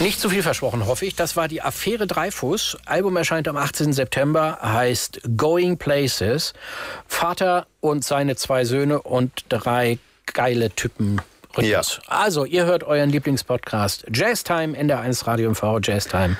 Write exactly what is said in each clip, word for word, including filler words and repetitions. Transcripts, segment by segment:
Nicht zu viel versprochen, hoffe ich. Das war die Affäre Dreyfus. Album erscheint am achtzehnten September, heißt Going Places. Vater und seine zwei Söhne und drei geile Typen. Ja. Also, ihr hört euren Lieblingspodcast Jazztime, N D R eins Radio M V, Jazztime.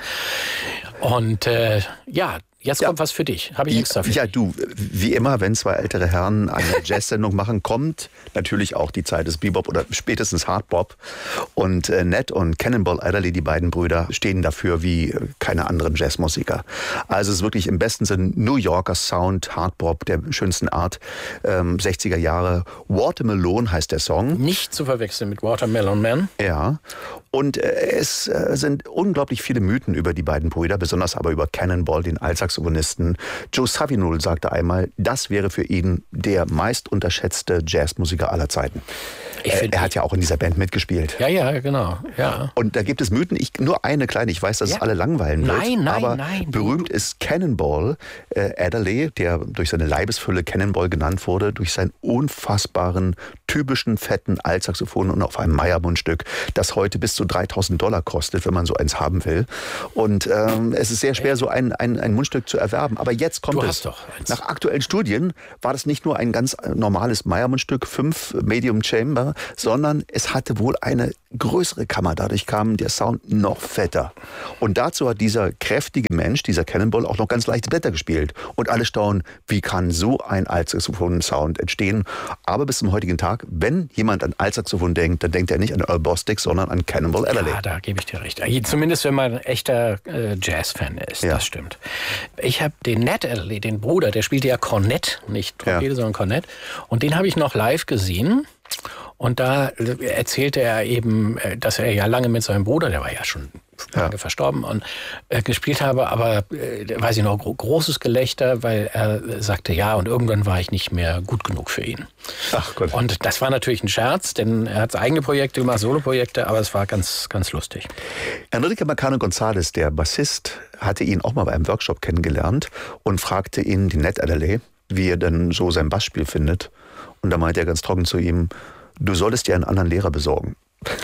Und äh, ja, jetzt ja. kommt was für dich. Habe ich extra für Ja, dich. du, wie immer, wenn zwei ältere Herren eine Jazz-Sendung machen, kommt natürlich auch die Zeit des Bebop oder spätestens Hardbop. Und äh, Ned und Cannonball Adderley, die beiden Brüder, stehen dafür wie keine anderen Jazzmusiker. Also es ist wirklich im besten Sinn New Yorker Sound, Hardbop der schönsten Art, ähm, sechziger Jahre. Watermelon heißt der Song. Nicht zu verwechseln mit Watermelon Man. Ja, und äh, es äh, sind unglaublich viele Mythen über die beiden Brüder, besonders aber über Cannonball, den Altsaxophonisten. Joe Zawinul sagte einmal, das wäre für ihn der meist unterschätzte Jazzmusiker aller Zeiten. Ich äh, er hat ja auch in dieser Band mitgespielt. Ja, ja, genau. Ja. Und da gibt es Mythen, ich, nur eine kleine, ich weiß, dass ja. es alle langweilen wird. Nein, nein, aber nein. berühmt ist Cannonball äh, Adderley, der durch seine Leibesfülle Cannonball genannt wurde, durch seinen unfassbaren, typischen, fetten Altsaxophon und auf einem Meyer-Mundstück, das heute bis zu dreitausend Dollar kostet, wenn man so eins haben will. Und ähm, es ist sehr schwer, so ein, ein, ein Mundstück zu erwerben. Aber jetzt kommt du es. Hast doch eins. Nach aktuellen Studien war das nicht nur ein ganz normales Meyer-Mundstück, fünf Medium Chamber, sondern es hatte wohl eine größere Kammer. Dadurch kam der Sound noch fetter. Und dazu hat dieser kräftige Mensch, dieser Cannonball, auch noch ganz leichte Blätter gespielt. Und alle staunen, wie kann so ein Altsaxophon-Sound entstehen? Aber bis zum heutigen Tag, wenn jemand an Altsaxophon denkt, dann denkt er nicht an Earl Bostic, sondern an Cannonball Adderley. Ja, da gebe ich dir recht. Zumindest wenn man ein echter äh, Jazz-Fan ist, ja. Das stimmt. Ich habe den Ned Adderley, den Bruder, der spielte ja Kornett, nicht Trompete, ja. sondern Kornett. Und den habe ich noch live gesehen. Und da erzählte er eben, dass er ja lange mit seinem Bruder, der war ja schon lange ja. verstorben, und äh, gespielt habe, aber äh, weiß ich noch, gro- großes Gelächter, weil er sagte, ja, und irgendwann war ich nicht mehr gut genug für ihn. Ach Gott. Und das war natürlich ein Scherz, denn er hat eigene Projekte gemacht, Soloprojekte, aber es war ganz, ganz lustig. Enrique Marcano González, der Bassist, hatte ihn auch mal bei einem Workshop kennengelernt und fragte ihn, den Ned Adderley, wie er denn so sein Bassspiel findet. Und da meinte er ganz trocken zu ihm, du solltest dir einen anderen Lehrer besorgen.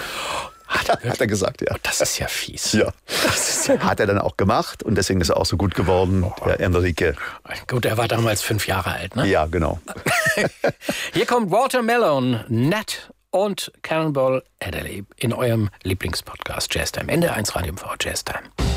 Hat er, hat er gesagt, ja. Das ist ja fies. Ja. Das ist ja hat er dann auch gemacht und deswegen ist er auch so gut geworden, oh. der Enrique. Gut, er war damals fünf Jahre alt, ne? Ja, genau. Hier kommt Watermelon, Ned und Cannonball Adderley in eurem Lieblingspodcast Jazztime. N D R eins Radio M V Jazztime.